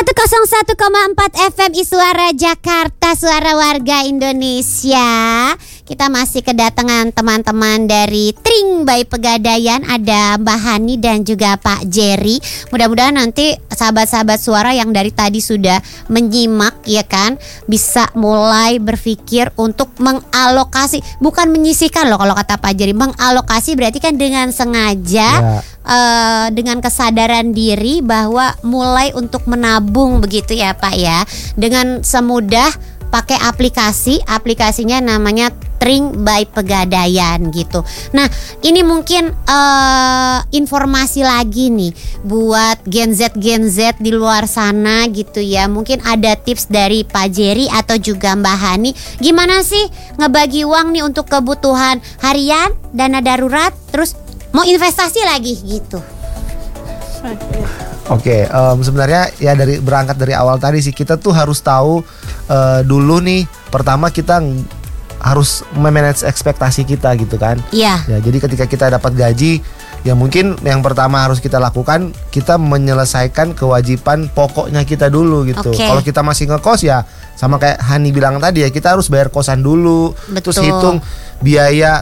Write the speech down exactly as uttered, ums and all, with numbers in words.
seratus satu koma empat F M Suara Jakarta, suara warga Indonesia. Kita masih kedatangan teman-teman dari Tring by Pegadaian. Ada Mbak Hani dan juga Pak Jerry. Mudah-mudahan nanti sahabat-sahabat suara yang dari tadi sudah menyimak, ya kan, bisa mulai berpikir untuk mengalokasi. Bukan menyisihkan loh kalau kata Pak Jerry. Mengalokasi berarti kan dengan sengaja, ya. uh, Dengan kesadaran diri bahwa mulai untuk menabung, begitu ya Pak ya. Dengan semudah pakai aplikasi, aplikasinya namanya Tring by Pegadaian gitu. Nah, ini mungkin uh, informasi lagi nih buat Gen Z Gen Z di luar sana gitu ya. Mungkin ada tips dari Pak Jerry atau juga Mbak Hani, gimana sih ngebagi uang nih untuk kebutuhan harian, dana darurat, terus mau investasi lagi gitu. Oke, okay, um, sebenarnya ya dari berangkat dari awal tadi sih, kita tuh harus tahu uh, dulu nih, pertama kita harus memanage ekspektasi kita gitu kan. Iya. Ya, jadi ketika kita dapat gaji, ya mungkin yang pertama harus kita lakukan, kita menyelesaikan kewajiban pokoknya kita dulu gitu. Okay. Kalau kita masih ngekos ya sama kayak Hani bilang tadi ya, kita harus bayar kosan dulu. Betul. Terus hitung biaya